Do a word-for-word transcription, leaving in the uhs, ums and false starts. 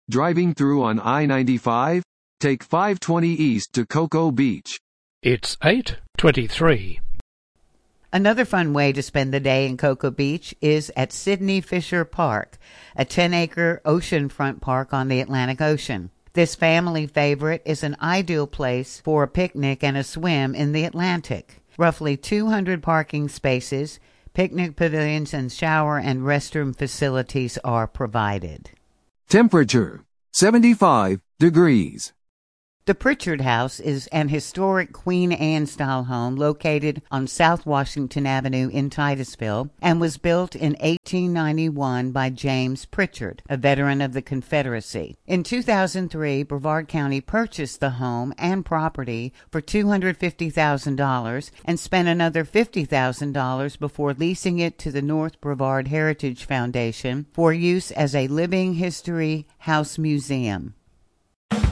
Driving through on I ninety-five? Take five twenty east to Cocoa Beach. It's eight twenty-three. Another fun way to spend the day in Cocoa Beach is at Sidney Fisher Park, a ten-acre oceanfront park on the Atlantic Ocean. This family favorite is an ideal place for a picnic and a swim in the Atlantic. Roughly two hundred parking spaces, picnic pavilions, and shower and restroom facilities are provided. Temperature, seventy-five degrees. The Pritchard House is an historic Queen Anne-style home located on South Washington Avenue in Titusville and was built in eighteen ninety-one by James Pritchard, a veteran of the Confederacy. In two thousand three, Brevard County purchased the home and property for two hundred fifty thousand dollars and spent another fifty thousand dollars before leasing it to the North Brevard Heritage Foundation for use as a living history house museum.